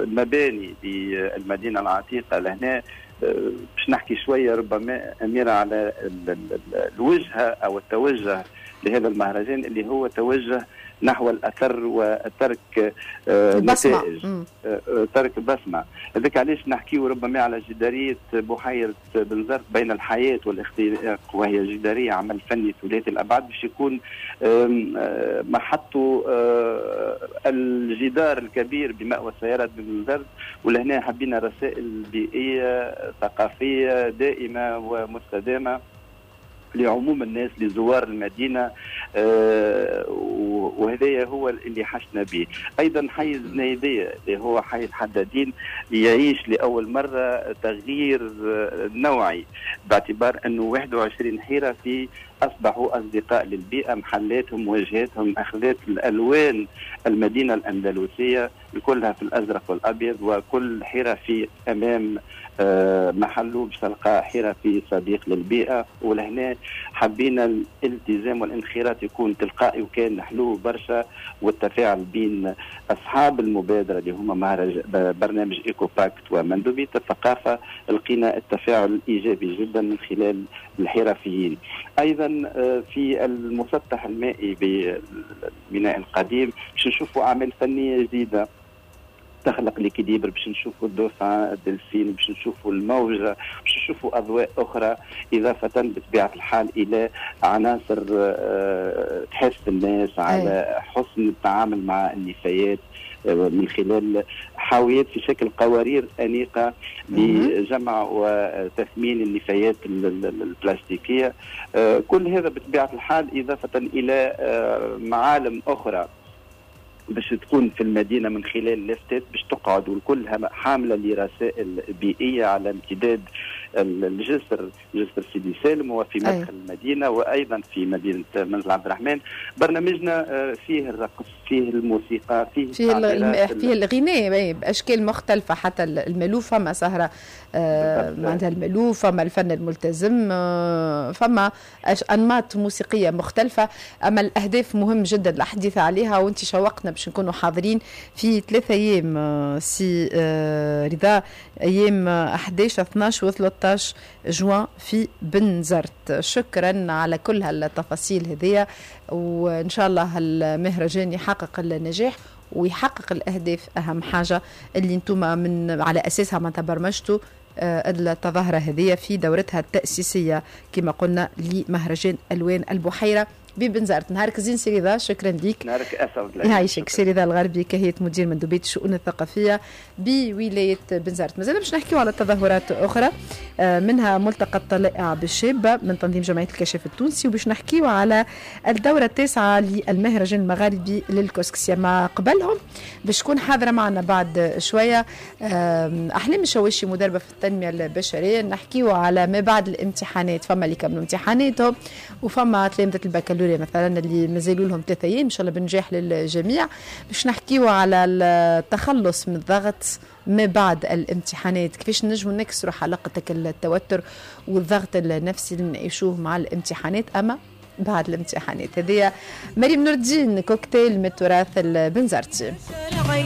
مباني للمدينة العتيقة لهنا. باش نحكي شوية ربما أميرة على الوجهة أو التوجه لهذا المهرجان اللي هو توجه نحو الأثر وترك نتائج، ترك بصمة. هذاك علاش نحكيه ربما على جدارية بحيرة بنزرت بين الحياة والاختراق، وهي جدارية عمل فني ثلاثي الأبعاد باش يكون محطه الجدار الكبير بمأوى سيارة بنزرت. ولهنا حبينا رسائل بيئية ثقافية دائمة ومستدامة لعموم الناس لزوار المدينة، وهذا هو اللي حشنا به. أيضا حي الزنيدية اللي هو حي الحدادين يعيش لأول مرة تغيير نوعي، باعتبار أنه 21 حيرة في أصبحوا أصدقاء للبيئة، محلاتهم واجهاتهم أخذت الألوان المدينة الأندلسية كلها في الأزرق والأبيض، وكل حيرة في أمام محله باش تلقى حيرة في صديق للبيئة. ولهنا حبينا الالتزام والانخراط يكون تلقائي وكان حلو برشا، والتفاعل بين أصحاب المبادرة اللي هما برنامج إيكو باكت ومندوبية الثقافة، لقينا التفاعل إيجابي جدا من خلال الحرفيين. أيضا في المسطح المائي بالميناء القديم باش نشوفوا أعمال فنية جديدة تخلق لكديبر، باش نشوفوا الدوسان الدلفين، باش نشوفوا الموجة، باش نشوفوا أضواء أخرى، إضافة بطبيعة الحال إلى عناصر تحث الناس على حسن التعامل مع النفايات من خلال حاويات في شكل قوارير أنيقة لجمع وتثمين النفايات البلاستيكية. كل هذا بطبيعة الحال إضافة إلى معالم أخرى باش تكون في المدينة من خلال لافتات باش تقعد وكلها حاملة لرسائل بيئية على امتداد جسر سيدي سالم وفي مدخل المدينة وأيضا في مدينة منزل عبد الرحمن. برنامجنا فيه الرقص، فيه الموسيقى، فيه الغناء بأشكال مختلفة، حتى المألوف فما سهرة معناتها المألوف، فما الفن الملتزم، فما أنماط موسيقية مختلفة. أما الأهداف مهم جدا الحديث عليها، وانت شوقنا باش نكونوا حاضرين في 3 أيام سي رضا، أيام 11 12 و 13 جوان في بنزرت. شكرا على كل هالتفاصيل هذية، وإن شاء الله المهرجان يحقق النجاح ويحقق الأهداف، أهم حاجة اللي انتم من على أساسها ما تبرمجتوا التظاهرة هذية في دورتها التأسيسية كما قلنا لمهرجان ألوان البحيرة ببنزرت. نهارك زين سي رضا، شكرا لك. نهارك أسعد. يعيشك سي رضا الغربي، كهية مدير مندوبية الشؤون الثقافية بولاية بنزرت. مازال باش نحكيو على تظاهرات أخرى، منها ملتقى الطلائع بالشابة من تنظيم جمعية الكشف التونسي، وباش نحكيو على الدورة 9 للمهرجان المغاربي للكسكسية. ما قبلهم باش تكون حاضرة معنا بعد شوية أحلام الشواشي مدربة في التنمية البشرية. نحكيو على ما بعد الامتحانات، فما اللي كملوا امتحاناتهم وفما تلامذة البكالوريا مثلا اللي مازالوا لهم 3 أيام ان شاء الله بنجاح للجميع. باش نحكيو على التخلص من الضغط ما بعد الامتحانات، كيفاش نجموا نكسروا حلقتك التوتر والضغط النفسي اللي نعيشوه مع الامتحانات اما بعد الامتحانات. هذه مريم نور الدين، كوكتيل من التراث البنزرتي.